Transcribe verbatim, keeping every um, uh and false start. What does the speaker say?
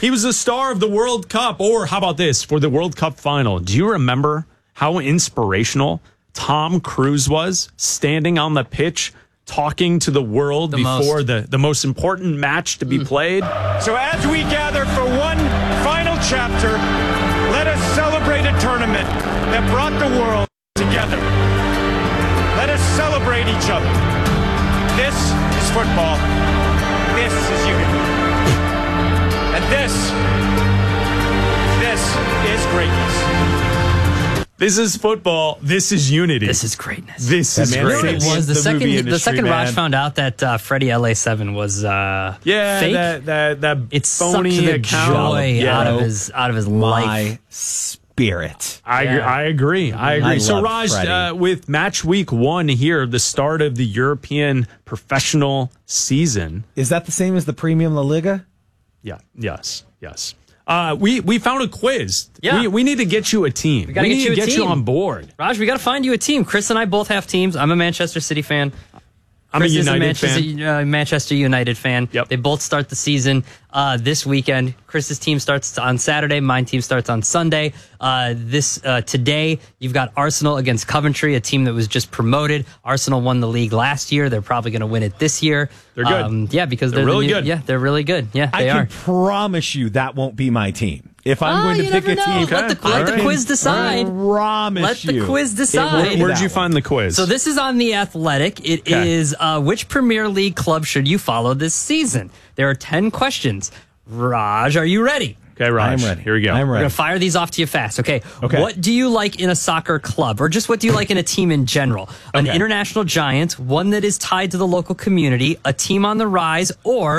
He was the star of the World Cup. Or how about this? For the World Cup final, do you remember how inspirational Tom Cruise was standing on the pitch talking to the world the before most. the, the most important match to be mm. played? So as we gather for one final chapter, let us celebrate a tournament that brought the world together. Let us celebrate each other. This is football. This is unity. And this, this is greatness. This is football. This is unity. This is greatness. This that is man greatness. It was the, the second. movie The industry, second man. Raj found out that uh, Freddie L A seven was uh, Yeah, fake. that that that it phony sucked the account. joy Yeah. out of his out of his life. My spirit. I Yeah. I agree. I agree. I so love Raj, Freddie. uh, with match week one here, the start of the European professional season. Is that the same as the Premium La Liga? Yeah. Yes. Yes. Uh, we we found a quiz. Yeah. We, we need to get you a team. We, gotta get need you to a get you team. on board. Raj, we got to find you a team. Chris and I both have teams. I'm a Manchester City fan. I'm Chris a is United Manchester, fan. Uh, Manchester United fan. Yep. They both start the season uh, this weekend. Chris's team starts on Saturday. Mine team starts on Sunday. Uh, this uh, today, you've got Arsenal against Coventry, a team that was just promoted. Arsenal won the league last year. They're probably going to win it this year. They're good. Um, yeah, because They're they're, the really new- good. Yeah, they're really good. Yeah, I they can are. promise you that won't be my team. If I'm Oh, going to you pick never a know. team, Let the, Okay. let the All right. quiz decide. I promise Let the you. quiz it decide. won't Where, be where'd that you one. find the quiz? So this is on The Athletic. It Okay. is uh, which Premier League club should you follow this season? There are ten questions. Raj, are you ready? okay, Raj. I'm ready. Here we go. I'm We're ready. going to fire these off to you fast, okay? Okay. What do you like in a soccer club? Or just what do you like in a team in general? An Okay. international giant, one that is tied to the local community, a team on the rise, or